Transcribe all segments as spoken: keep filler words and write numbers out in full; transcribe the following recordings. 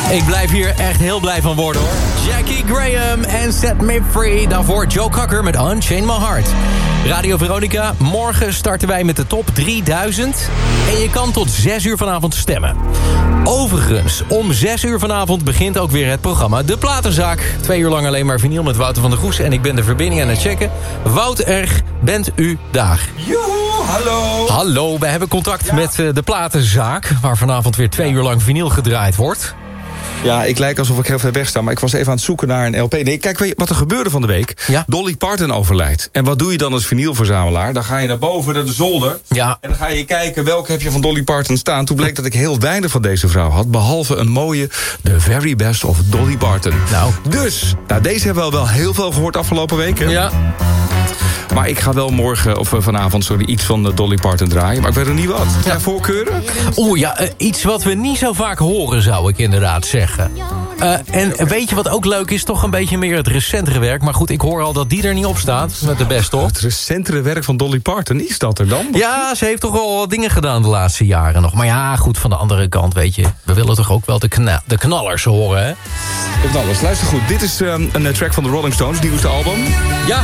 Ik blijf hier echt heel blij van worden, hoor. Jackie Graham en Set Me Free. Daarvoor Joe Cocker met Unchain My Heart. Radio Veronica, morgen starten wij met de top drieduizend. En je kan tot zes uur vanavond stemmen. Overigens, om zes uur vanavond begint ook weer het programma De Platenzaak. Twee uur lang alleen maar vinyl met Wouter van der Goes. En ik ben de verbinding aan het checken. Wouter, bent u daar? Joehoe, hallo. Hallo, we hebben contact ja. met uh, De Platenzaak. Waar vanavond weer twee uur lang vinyl gedraaid wordt. Ja, ik lijk alsof ik heel ver weg sta, maar ik was even aan het zoeken naar een L P. Nee, kijk, weet je wat er gebeurde van de week? Ja? Dolly Parton overlijdt. En wat doe je dan als vinylverzamelaar? Dan ga je naar boven, naar de zolder. Ja. En dan ga je kijken, welke heb je van Dolly Parton staan. Toen bleek dat ik heel weinig van deze vrouw had. Behalve een mooie The Very Best of Dolly Parton. Nou. Dus, nou, deze hebben we al wel heel veel gehoord afgelopen weken. Ja. Maar ik ga wel morgen, of vanavond, sorry, iets van Dolly Parton draaien. Maar ik weet er niet wat. Ja, voorkeuren? Oeh, ja, uh, iets wat we niet zo vaak horen, zou ik inderdaad zeggen. Uh, en weet je wat ook leuk is? Toch een beetje meer het recentere werk. Maar goed, ik hoor al dat die er niet op staat. Met de best, toch? Het recentere werk van Dolly Parton, is dat er dan? Ja, ze heeft toch wel wat dingen gedaan de laatste jaren nog. Maar ja, goed, van de andere kant, weet je. We willen toch ook wel de, kna de knallers horen, hè? De knallers, luister goed. Dit is um, een track van de Rolling Stones, nieuwste album. Ja.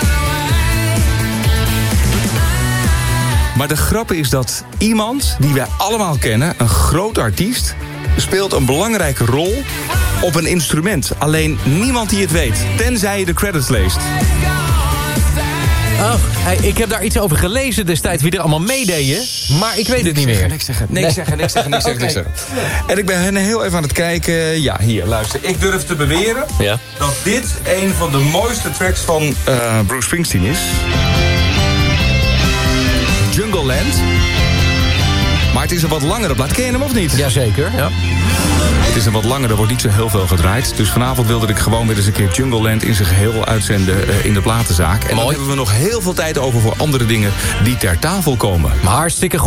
Maar de grap is dat iemand die wij allemaal kennen, een groot artiest, speelt een belangrijke rol op een instrument. Alleen niemand die het weet, tenzij je de credits leest. Oh, hey, ik heb daar iets over gelezen destijds, wie er allemaal meededen. Maar ik weet het niet meer. Niks zeggen, niks zeggen, niks zeggen, niks zeggen, niks zeggen. En ik ben heel even aan het kijken. Ja, hier, luister. Ik durf te beweren ja. dat dit een van de mooiste tracks van uh, Bruce Springsteen is. Jungle Land. Maar het is een wat langere plaat. Ken je hem of niet? Jazeker, ja. Het is een wat langer, er wordt niet zo heel veel gedraaid. Dus vanavond wilde ik gewoon weer eens een keer Jungle Land in zijn geheel uitzenden uh, in de platenzaak. En Mooi. dan hebben we nog heel veel tijd over voor andere dingen die ter tafel komen. Maar hartstikke goed.